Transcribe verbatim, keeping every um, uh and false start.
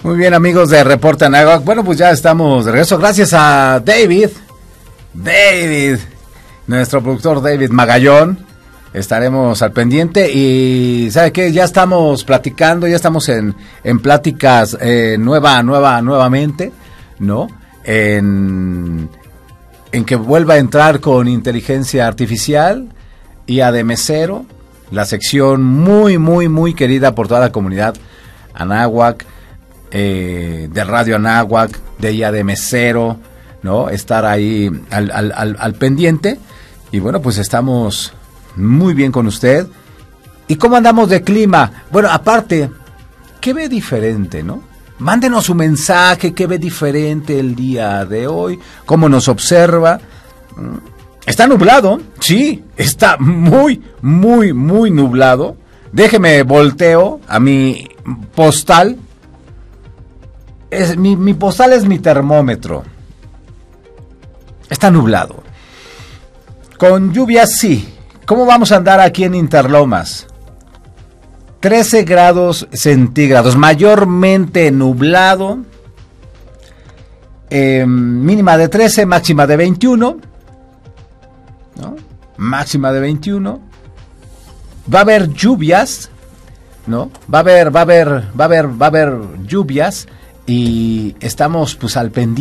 Muy bien, amigos de Reporte Anáhuac. Bueno, pues ya estamos de regreso. Gracias a David, David, nuestro productor David Magallón. Estaremos al pendiente y ¿sabe qué? Ya estamos platicando, ya estamos en, en pláticas eh, nueva, nueva, nuevamente, ¿no? En, en que vuelva a entrar con inteligencia artificial y a de mesero, la sección muy, muy, muy querida por toda la comunidad Anáhuac, eh, de Radio Anáhuac, de ella de mesero, ¿no? Estar ahí al, al, al, al pendiente. Y bueno, pues estamos muy bien con usted. ¿Y cómo andamos de clima? Bueno, aparte, ¿qué ve diferente, no? Mándenos su mensaje, ¿qué ve diferente el día de hoy? ¿Cómo nos observa? ¿Está nublado? Sí, está muy, muy, muy nublado. Déjeme volteo a mi postal. Es, mi, mi postal es mi termómetro. Está nublado. Con lluvia sí. ¿Cómo vamos a andar aquí en Interlomas? trece grados centígrados, mayormente nublado. Eh, mínima de trece, máxima de veintiuno. ¿No? Máxima de veintiuno. Va a haber lluvias, ¿no? Va a haber, va a haber, va a haber, va a haber lluvias y estamos pues al pendiente.